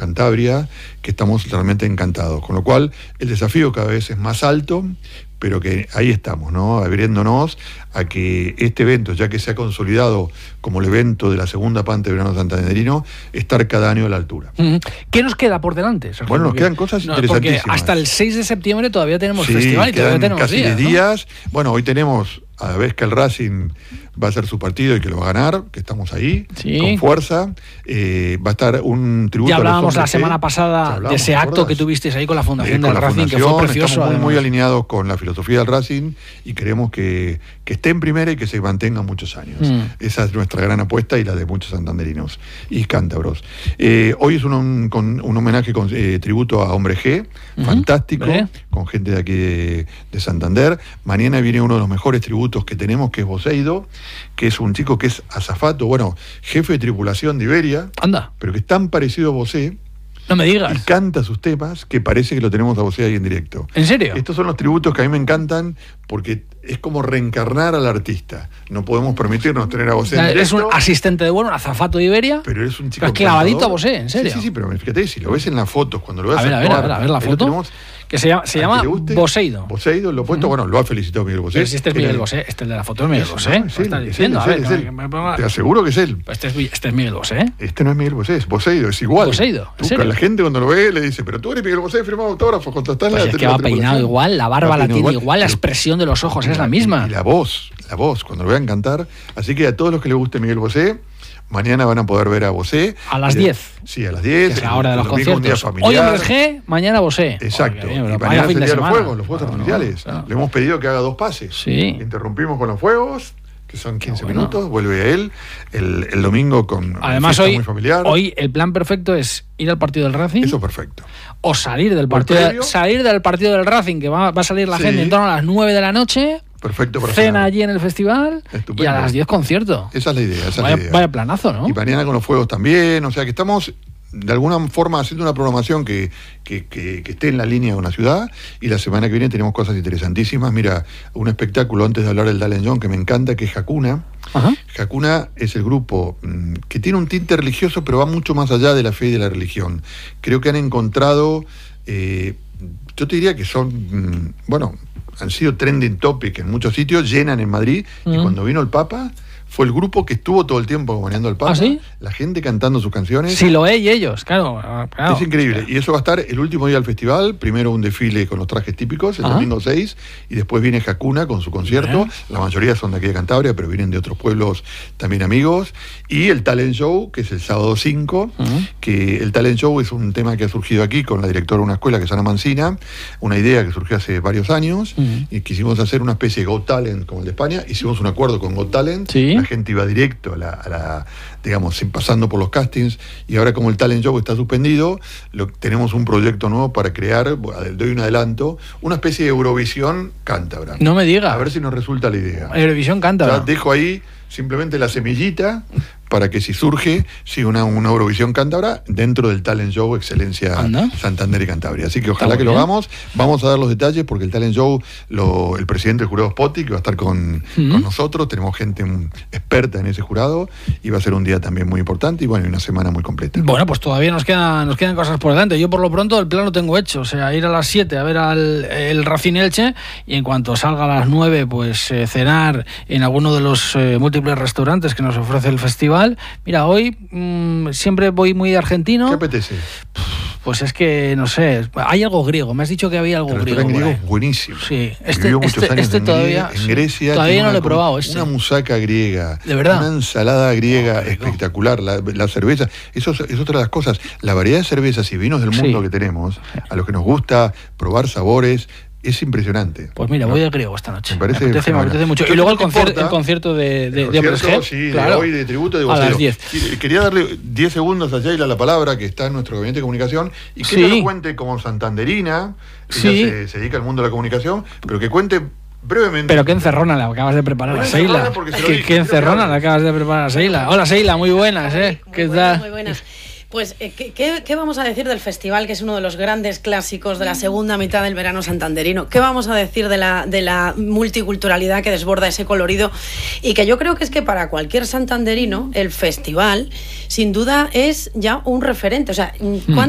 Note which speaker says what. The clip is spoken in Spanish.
Speaker 1: Cantabria, que estamos realmente encantados. Con lo cual, el desafío cada vez es más alto, pero que ahí estamos, ¿no? Abriéndonos a que este evento, ya que se ha consolidado como el evento de la segunda parte del verano santanderino, estar cada año a la altura.
Speaker 2: ¿Qué nos queda por delante, Sergio?
Speaker 1: Bueno, nos quedan cosas interesantísimas.
Speaker 2: Porque hasta el 6 de septiembre todavía tenemos festival y todavía tenemos
Speaker 1: casi
Speaker 2: días,
Speaker 1: 10 días. Bueno, hoy tenemos, a la vez que el Racing va a hacer su partido y que lo va a ganar, que estamos ahí, con fuerza, va a estar un tributo.
Speaker 2: Ya hablábamos
Speaker 1: a los
Speaker 2: la semana pasada de ese acto que tuvisteis ahí con la Fundación del Racing, que fue precioso.
Speaker 1: Estamos muy alineados con la filosofía del Racing y queremos que esté en primera y que se mantenga muchos años. Esa es nuestra gran apuesta y la de muchos santanderinos y cántabros. Hoy es un homenaje con tributo a Hombre G, fantástico, con gente de aquí de Santander. Mañana viene uno de los mejores tributos que tenemos, que es Boseido, que es un chico que es azafato, jefe de tripulación de Iberia, pero que es tan parecido a Bosé.
Speaker 2: No me digas.
Speaker 1: Y canta sus temas que parece que lo tenemos a Bosé ahí en directo.
Speaker 2: ¿En serio?
Speaker 1: Estos son los tributos que a mí me encantan porque es como reencarnar al artista. No podemos permitirnos tener a Bosé en directo.
Speaker 2: Es un asistente de vuelo, un azafato de Iberia.
Speaker 1: Pero es un chico
Speaker 2: clavadito a Bosé, ¿en serio?
Speaker 1: Sí, pero fíjate, si lo ves en las fotos, cuando lo ves
Speaker 2: a ver la foto. Que se llama Boseido.
Speaker 1: Boseido, lo he puesto, lo ha felicitado Miguel Bosé.
Speaker 2: Pero si este es Miguel Bosé, este de la foto es Miguel Bosé. ¿Qué estás diciendo?
Speaker 1: Te aseguro que es él.
Speaker 2: Este es Miguel Bosé.
Speaker 1: Este no es Miguel Bosé, es Boseido, es igual.
Speaker 2: Boseido,
Speaker 1: la gente cuando lo ve le dice, pero tú eres Miguel Bosé, firmado autógrafos, contratás
Speaker 2: pues es que va peinado igual, la barba la tiene igual, la expresión de los ojos es la misma.
Speaker 1: Y la voz, cuando lo vean cantar. Así que a todos los que les guste Miguel Bosé, mañana van a poder ver a Bosé.
Speaker 2: A las 10.
Speaker 1: Sí, a las 10.
Speaker 2: Es la hora de los conciertos. Hoy Hombre G, mañana Bosé.
Speaker 1: Exacto. Y mañana sería los fuegos artificiales. Le hemos pedido que haga 2 pases.
Speaker 2: Sí.
Speaker 1: Interrumpimos con los fuegos, que son 15 minutos, vuelve a él. El domingo con
Speaker 2: además
Speaker 1: muy familiar.
Speaker 2: Hoy el plan perfecto es ir al partido del Racing.
Speaker 1: Eso es perfecto.
Speaker 2: O salir del partido del Racing, que va a salir la gente en torno a las 9 de la noche.
Speaker 1: Perfecto.
Speaker 2: Cena allí en el festival.
Speaker 1: Estupendo.
Speaker 2: Y a las 10 concierto.
Speaker 1: Esa es la idea.
Speaker 2: Vaya planazo, ¿no?
Speaker 1: Y mañana con los fuegos también. O sea que estamos de alguna forma haciendo una programación que esté en la línea de una ciudad. Y la semana que viene tenemos cosas interesantísimas. Mira, un espectáculo antes de hablar del Talent John que me encanta, que es Hakuna. Hakuna es el grupo que tiene un tinte religioso, pero va mucho más allá de la fe y de la religión. Creo que han encontrado, yo te diría que son, han sido trending topic en muchos sitios, llenan en Madrid, y cuando vino el Papa, fue el grupo que estuvo todo el tiempo acompañando al Papa.
Speaker 2: ¿Ah, sí?
Speaker 1: La gente cantando sus canciones.
Speaker 2: Siloé y ellos, claro.
Speaker 1: Es increíble. Y eso va a estar el último día del festival. Primero un desfile con los trajes típicos, el domingo 6, y después viene Hakuna con su concierto. La mayoría son de aquí de Cantabria, pero vienen de otros pueblos también amigos. Y el Talent Show, que es el sábado 5, que el Talent Show es un tema que ha surgido aquí con la directora de una escuela que es Ana Mancina, una idea que surgió hace varios años, y quisimos hacer una especie de Got Talent como el de España. Hicimos un acuerdo con Got Talent. La gente iba directo a la digamos, sin pasando por los castings, y ahora como el Talent Show está suspendido, tenemos un proyecto nuevo para crear, doy un adelanto, una especie de Eurovisión cántabra.
Speaker 2: No me digas.
Speaker 1: A ver si nos resulta la idea.
Speaker 2: Eurovisión cántabra.
Speaker 1: Ya dejo ahí simplemente la semillita para que si surge, una Eurovisión cántabra dentro del Talent Show Excelencia Santander y Cantabria. Así que ojalá que lo hagamos. Vamos a dar los detalles porque el Talent Show, el presidente del jurado Spotti, que va a estar con nosotros, tenemos gente experta en ese jurado, y va a ser un día también muy importante y una semana muy completa. Bueno,
Speaker 2: pues todavía nos quedan cosas por delante. Yo por lo pronto el plan lo tengo hecho, o sea, ir a las 7 a ver el Racing Elche, y en cuanto salga a las 9, pues cenar en alguno de los múltiples restaurantes que nos ofrece el festival. Mira, hoy siempre voy muy argentino.
Speaker 1: ¿Qué apetece?
Speaker 2: Pues es que, no sé, hay algo griego. Me has dicho que había algo griego.
Speaker 1: Buenísimo.
Speaker 2: Sí,
Speaker 1: vivió muchos años
Speaker 2: todavía,
Speaker 1: en Grecia.
Speaker 2: Todavía no lo he probado.
Speaker 1: Una musaca griega.
Speaker 2: ¿De verdad?
Speaker 1: Una ensalada griega espectacular. La cerveza. Eso es otra de las cosas. La variedad de cervezas y vinos del mundo que tenemos, a los que nos gusta probar sabores, es impresionante.
Speaker 2: Pues mira, voy de griego esta noche.
Speaker 1: Me apetece
Speaker 2: mucho. Y luego el concierto de Hombre G.
Speaker 1: Sí, claro, de hoy de tributo de Boseido.
Speaker 2: A las 10.
Speaker 1: Quería darle 10 segundos a Sheila la palabra, que está en nuestro gabinete de comunicación, y que ella lo cuente como santanderina, ella se dedica al mundo de la comunicación, pero que cuente brevemente.
Speaker 2: Pero qué encerrona la acabas de preparar a Sheila. Qué encerrona la acabas de preparar a Sheila. Hola Sheila, muy buenas, ¿qué tal?
Speaker 3: Muy buenas. Pues, ¿qué vamos a decir del festival, que es uno de los grandes clásicos de la segunda mitad del verano santanderino? ¿Qué vamos a decir de la multiculturalidad que desborda ese colorido? Y que yo creo que es que para cualquier santanderino el festival, sin duda, es ya un referente. O sea,